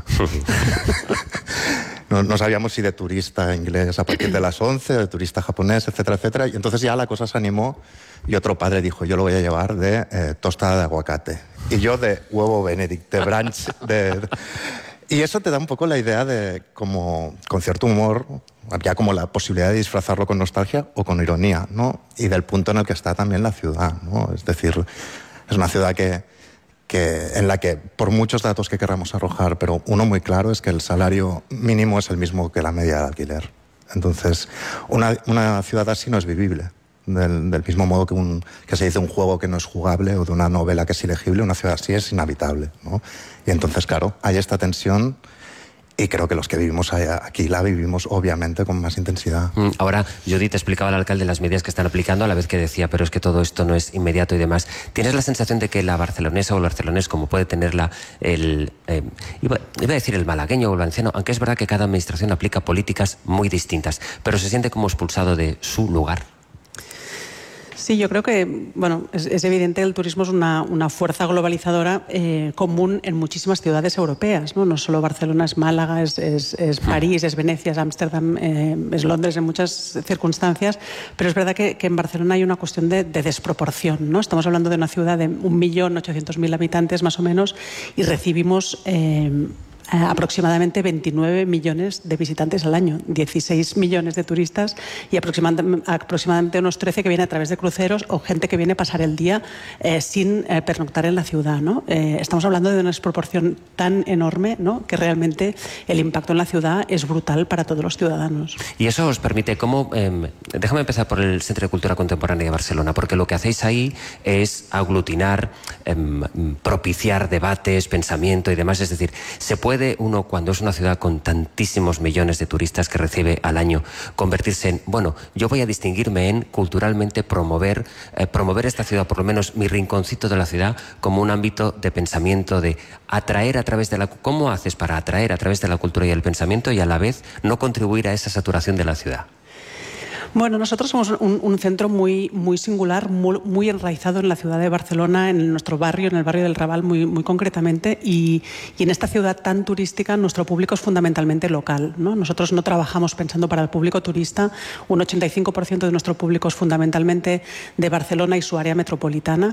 Speaker 3: no, no sabíamos si de turista inglés a partir de las once, de turista japonés, etcétera, etcétera. Y entonces ya la cosa se animó y otro padre dijo, yo lo voy a llevar de eh, tostada de aguacate. Y yo de huevo Benedict, de brunch. De, de... Y eso te da un poco la idea de, como con cierto humor, había como la posibilidad de disfrazarlo con nostalgia o con ironía, ¿no? Y del punto en el que está también la ciudad, ¿no? Es decir, es una ciudad que Que, en la que, por muchos datos que queramos arrojar, pero uno muy claro es que el salario mínimo es el mismo que la media de alquiler. Entonces, una, una ciudad así no es vivible. Del, del mismo modo que, un, que se dice un juego que no es jugable o de una novela que es ilegible, una ciudad así es inhabitable, ¿no? Y entonces, claro, hay esta tensión. Y creo que los que vivimos aquí la vivimos obviamente con más intensidad.
Speaker 10: Ahora, Judith explicaba al alcalde las medidas que están aplicando, a la vez que decía, pero es que todo esto no es inmediato y demás. ¿Tienes la sensación de que la barcelonesa o el barcelonés, como puede tenerla el... Eh, iba, iba a decir el malagueño o el valenciano, aunque es verdad que cada administración aplica políticas muy distintas, pero se siente como expulsado de su lugar?
Speaker 2: Sí, yo creo que, bueno, es, es evidente que el turismo es una, una fuerza globalizadora eh, común en muchísimas ciudades europeas, ¿no? No solo Barcelona, es Málaga, es, es, es París, es Venecia, es Ámsterdam, eh, es Londres en muchas circunstancias, pero es verdad que, que en Barcelona hay una cuestión de, de desproporción, ¿no? Estamos hablando de una ciudad de un millón ochocientos mil habitantes más o menos y recibimos... Eh, Eh, aproximadamente veintinueve millones de visitantes al año, dieciséis millones de turistas y aproximadamente, aproximadamente unos trece que vienen a través de cruceros o gente que viene a pasar el día eh, sin eh, pernoctar en la ciudad, ¿no? Eh, estamos hablando de una desproporción tan enorme, ¿no?, que realmente el impacto en la ciudad es brutal para todos los ciudadanos.
Speaker 10: Y eso os permite, ¿cómo? Eh, déjame empezar por el Centro de Cultura Contemporánea de Barcelona, porque lo que hacéis ahí es aglutinar, eh, propiciar debates, pensamiento y demás, es decir, se puede ¿Puede uno, cuando es una ciudad con tantísimos millones de turistas que recibe al año, convertirse en, bueno, yo voy a distinguirme en culturalmente promover, eh, promover esta ciudad, por lo menos mi rinconcito de la ciudad, como un ámbito de pensamiento, de atraer a través de la... ¿Cómo haces para atraer a través de la cultura y el pensamiento y a la vez no contribuir a esa saturación de la ciudad?
Speaker 2: Bueno, nosotros somos un, un centro muy, muy singular, muy, muy enraizado en la ciudad de Barcelona, en nuestro barrio, en el barrio del Raval muy, muy concretamente, y, y en esta ciudad tan turística nuestro público es fundamentalmente local, ¿no? Nosotros no trabajamos pensando para el público turista, un ochenta y cinco por ciento de nuestro público es fundamentalmente de Barcelona y su área metropolitana,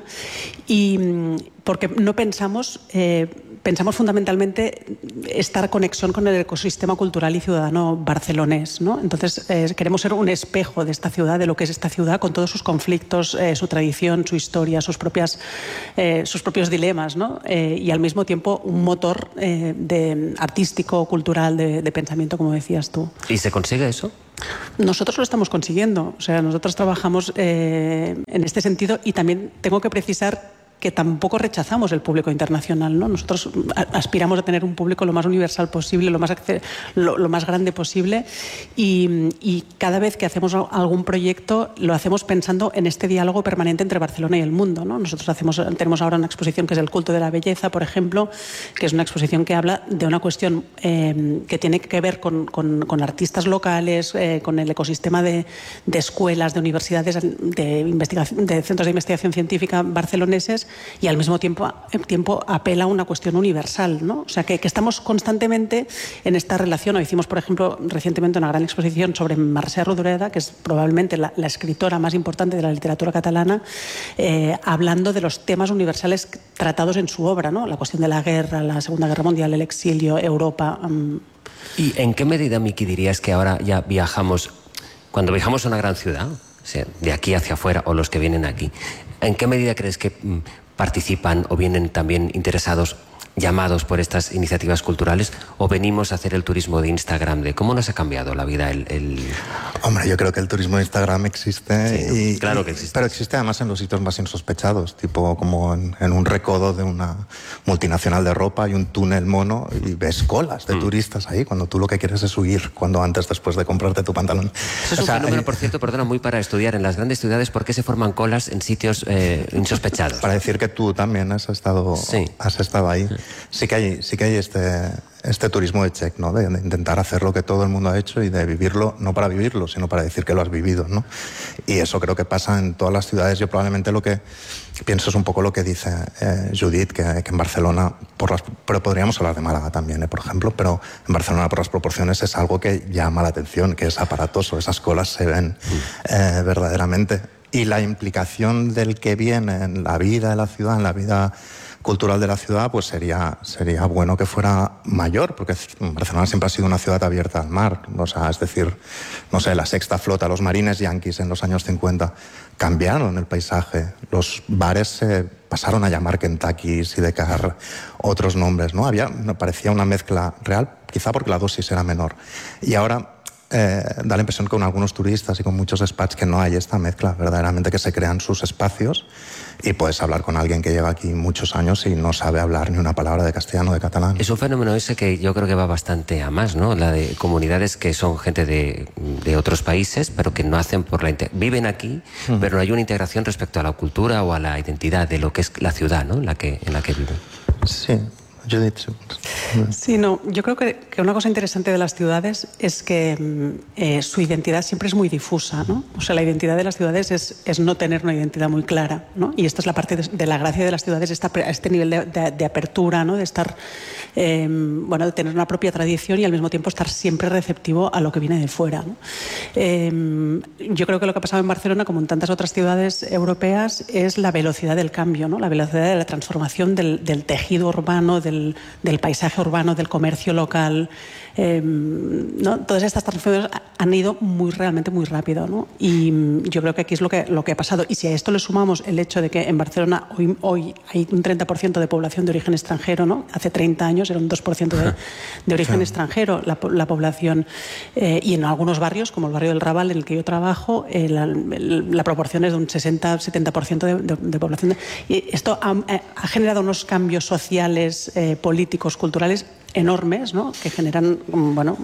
Speaker 2: y porque no pensamos... Eh, Pensamos fundamentalmente estar en conexión con el ecosistema cultural y ciudadano barcelonés, ¿no? Entonces, eh, queremos ser un espejo de esta ciudad, de lo que es esta ciudad, con todos sus conflictos, eh, su tradición, su historia, sus, propias, eh, sus propios dilemas, ¿no? Eh, y al mismo tiempo un motor eh, de, artístico, cultural, de, de pensamiento, como decías tú.
Speaker 10: ¿Y se consigue eso?
Speaker 2: Nosotros lo estamos consiguiendo. O sea, nosotros trabajamos eh, en este sentido, y también tengo que precisar que tampoco rechazamos el público internacional, ¿no? Nosotros aspiramos a tener un público lo más universal posible, lo más, lo, lo más grande posible, y, y cada vez que hacemos algún proyecto lo hacemos pensando en este diálogo permanente entre Barcelona y el mundo, ¿no? Nosotros hacemos, tenemos ahora una exposición que es el culto de la belleza, por ejemplo, que es una exposición que habla de una cuestión eh, que tiene que ver con, con, con artistas locales, eh, con el ecosistema de, de escuelas, de universidades, de, investigación, de centros de investigación científica barceloneses, y al mismo tiempo, tiempo apela a una cuestión universal, ¿no? O sea, que, que estamos constantemente en esta relación. Hoy hicimos, por ejemplo, recientemente una gran exposición sobre Mercè Rodoreda, que es probablemente la, la escritora más importante de la literatura catalana, eh, hablando de los temas universales tratados en su obra, ¿no? La cuestión de la guerra, la Segunda Guerra Mundial, el exilio, Europa. Um...
Speaker 10: ¿Y en qué medida, Miki, dirías que ahora ya viajamos, cuando viajamos a una gran ciudad, o sea, de aquí hacia afuera, o los que vienen aquí, ¿en qué medida crees que mm, participan o vienen también interesados, llamados por estas iniciativas culturales, o venimos a hacer el turismo de Instagram? De ¿cómo nos ha cambiado la vida el...? el...
Speaker 3: Hombre, yo creo que el turismo de Instagram existe,
Speaker 10: sí, ¿no?
Speaker 3: y,
Speaker 10: claro que existe.
Speaker 3: Pero existe además en los sitios más insospechados, tipo como en, en un recodo de una multinacional de ropa, hay un túnel mono y ves colas de mm. turistas ahí, cuando tú lo que quieres es huir, cuando antes, después de comprarte tu pantalón.
Speaker 10: Eso es o un sea, fenómeno, eh... por cierto, perdona, muy para estudiar en las grandes ciudades, ¿por qué se forman colas en sitios eh, insospechados?
Speaker 3: Para decir que tú también has estado, sí. has estado ahí. Sí que hay, sí que hay este, este turismo de check, ¿no? De, de intentar hacer lo que todo el mundo ha hecho y de vivirlo, no para vivirlo, sino para decir que lo has vivido, ¿no? Y eso creo que pasa en todas las ciudades. Yo probablemente lo que pienso es un poco lo que dice eh, Judith, que, que en Barcelona, por las, pero podríamos hablar de Málaga también, ¿eh? Por ejemplo, pero en Barcelona por las proporciones es algo que llama la atención, que es aparatoso, esas colas se ven eh, verdaderamente. Y la implicación del que viene en la vida de la ciudad, en la vida cultural de la ciudad, pues sería, sería bueno que fuera mayor, porque Barcelona siempre ha sido una ciudad abierta al mar. O sea, es decir, no sé, la sexta flota, los marines yanquis en los años cincuenta cambiaron el paisaje. Los bares se pasaron a llamar Kentucky, Sidecar, otros nombres, ¿no? Había, parecía una mezcla real, quizá porque la dosis era menor. Y ahora Eh, da la impresión con algunos turistas y con muchos expats que no hay esta mezcla, verdaderamente, que se crean sus espacios y puedes hablar con alguien que lleva aquí muchos años y no sabe hablar ni una palabra de castellano o de catalán.
Speaker 10: Es un fenómeno ese que yo creo que va bastante a más, ¿no? La de comunidades que son gente de, de otros países, pero que no hacen por la... Viven aquí, uh-huh. pero no hay una integración respecto a la cultura o a la identidad de lo que es la ciudad, ¿no? En la que, en la que viven.
Speaker 3: Sí. Judith.
Speaker 2: Sí, no, yo creo que, que una cosa interesante de las ciudades es que eh, su identidad siempre es muy difusa, ¿no? O sea, la identidad de las ciudades es, es no tener una identidad muy clara, ¿no? Y esta es la parte de, de la gracia de las ciudades, esta, este nivel de, de, de apertura, ¿no? De estar, eh, bueno, de tener una propia tradición y al mismo tiempo estar siempre receptivo a lo que viene de fuera, ¿no? Eh, yo creo que lo que ha pasado en Barcelona, como en tantas otras ciudades europeas, es la velocidad del cambio, ¿no? La velocidad de la transformación del, del tejido urbano, del Del, del paisaje urbano, del comercio local, eh, ¿no? Todas estas transformaciones han ido muy realmente muy rápido, ¿no? Y yo creo que aquí es lo que, lo que ha pasado. Y si a esto le sumamos el hecho de que en Barcelona hoy, hoy hay un treinta por ciento de población de origen extranjero, ¿no? Hace treinta años era un dos por ciento de, de origen sí. extranjero la, la población, eh, y en algunos barrios, como el barrio del Raval, en el que yo trabajo, eh, la, la proporción es de un sesenta a setenta por ciento de, de, de población. De, y esto ha, ha generado unos cambios sociales, eh, políticos, culturales enormes, ¿no? Que generan, bueno,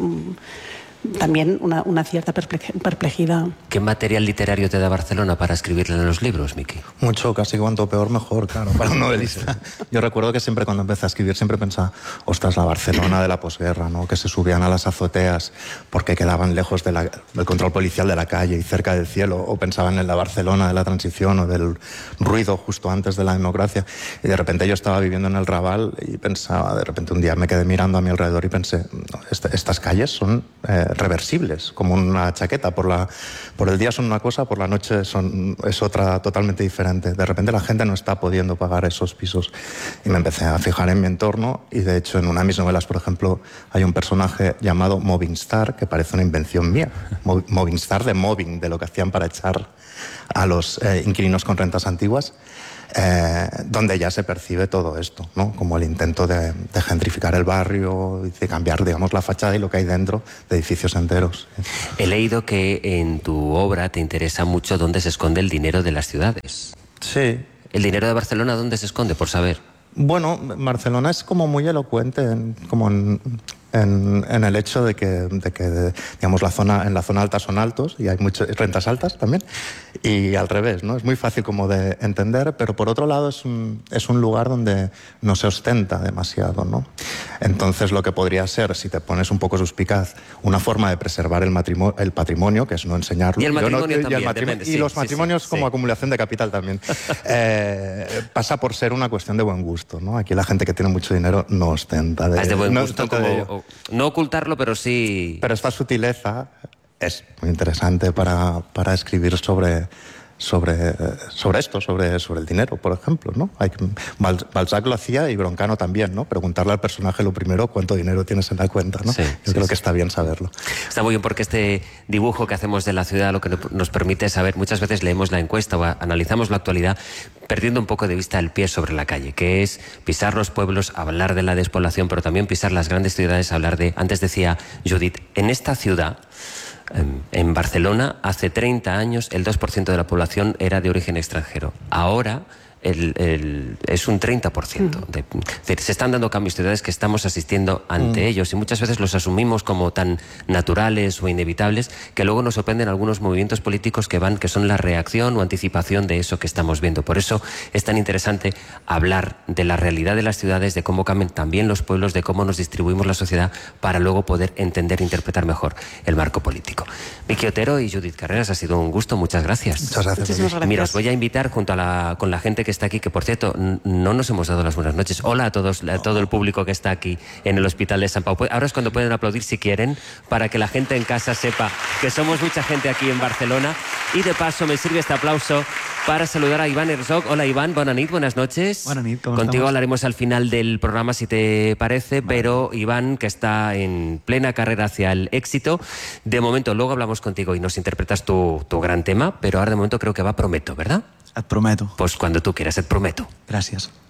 Speaker 2: también una, una cierta perplejidad.
Speaker 10: ¿Qué material literario te da Barcelona para escribirle en los libros, Miki?
Speaker 3: Mucho, casi cuanto peor mejor, claro, para un novelista. Yo recuerdo que siempre cuando empecé a escribir siempre pensaba, ostras, la Barcelona de la posguerra, ¿no? Que se subían a las azoteas porque quedaban lejos de la, del control policial de la calle y cerca del cielo, o pensaban en la Barcelona de la transición o del ruido justo antes de la democracia. Y de repente yo estaba viviendo en el Raval y pensaba, de repente un día me quedé mirando a mi alrededor y pensé, no, esta, estas calles son eh, reversibles, como una chaqueta. Por, la, por el día son una cosa, por la noche son, es otra totalmente diferente. De repente la gente no está pudiendo pagar esos pisos. Y me empecé a fijar en mi entorno y de hecho en una de mis novelas, por ejemplo, hay un personaje llamado Movingstar, que parece una invención mía. Movingstar de mobbing, de lo que hacían para echar a los eh, inquilinos con rentas antiguas. Eh, donde ya se percibe todo esto, ¿no? Como el intento de, de gentrificar el barrio y de cambiar, digamos, la fachada y lo que hay dentro de edificios enteros.
Speaker 10: He leído que en tu obra te interesa mucho dónde se esconde el dinero de las ciudades.
Speaker 3: Sí.
Speaker 10: ¿El dinero de Barcelona dónde se esconde, por saber?
Speaker 3: Bueno, Barcelona es como muy elocuente en, como en, en, en el hecho de que, de que digamos, la zona, en la zona alta son altos y hay muchas rentas altas también, y al revés, ¿no? Es muy fácil como de entender, pero por otro lado es un, es un lugar donde no se ostenta demasiado, ¿no? Entonces lo que podría ser, si te pones un poco suspicaz, una forma de preservar el, matrimonio, el patrimonio, que es no enseñarlo.
Speaker 10: Y el matrimonio
Speaker 3: no,
Speaker 10: también,
Speaker 3: y, el matrimonio,
Speaker 10: depende,
Speaker 3: y
Speaker 10: sí,
Speaker 3: los
Speaker 10: sí,
Speaker 3: matrimonios
Speaker 10: sí,
Speaker 3: como
Speaker 10: sí.
Speaker 3: acumulación de capital también. eh, pasa por ser una cuestión de buen gusto, ¿no? Aquí la gente que tiene mucho dinero no ostenta. De,
Speaker 10: es de buen
Speaker 3: no
Speaker 10: gusto,
Speaker 3: ostenta de ello.
Speaker 10: como, no ocultarlo, pero sí...
Speaker 3: Pero esta sutileza es muy interesante para, para escribir sobre, sobre, sobre esto, sobre, sobre el dinero, por ejemplo, ¿no? Hay, Balzac lo hacía y Broncano también, ¿no? Preguntarle al personaje lo primero cuánto dinero tienes en la cuenta, ¿no?
Speaker 10: Sí,
Speaker 3: Yo
Speaker 10: sí,
Speaker 3: creo
Speaker 10: sí.
Speaker 3: que está bien saberlo.
Speaker 10: Está muy bien porque este dibujo que hacemos de la ciudad lo que nos permite saber, muchas veces leemos la encuesta o analizamos la actualidad perdiendo un poco de vista el pie sobre la calle, que es pisar los pueblos, hablar de la despoblación, pero también pisar las grandes ciudades, hablar de... Antes decía Judith, en esta ciudad, en Barcelona, hace treinta años el dos por ciento de la población era de origen extranjero. Ahora el, el, es un treinta por ciento. De, de, se están dando cambios, ciudades que estamos asistiendo ante mm. ellos y muchas veces los asumimos como tan naturales o inevitables que luego nos sorprenden algunos movimientos políticos que van, que son la reacción o anticipación de eso que estamos viendo. Por eso es tan interesante hablar de la realidad de las ciudades, de cómo cambian también los pueblos, de cómo nos distribuimos la sociedad para luego poder entender e interpretar mejor el marco político. Miki Otero y Judith Carreras, ha sido un gusto, muchas gracias.
Speaker 3: Muchas gracias.
Speaker 2: Muchísimas gracias.
Speaker 10: Mira, os voy a invitar junto a la, con la gente que está aquí, que por cierto, no nos hemos dado las buenas noches. Hola a todos, a todo el público que está aquí en el Hospital de Sant Pau. Ahora es cuando pueden aplaudir si quieren, para que la gente en casa sepa que somos mucha gente aquí en Barcelona. Y de paso me sirve este aplauso para saludar a Iván Herzog. Hola Iván, bona nit, buenas noches.
Speaker 4: Buenas nit, ¿cómo
Speaker 10: Contigo
Speaker 4: estamos?
Speaker 10: hablaremos al final del programa si te parece, vale. Pero Iván, que está en plena carrera hacia el éxito, de momento luego hablamos contigo y nos interpretas tu, tu gran tema, pero ahora de momento creo que va Prometo, ¿verdad?
Speaker 4: Et prometo.
Speaker 10: Pues cuando tú quieras, et prometo.
Speaker 4: Gràcies.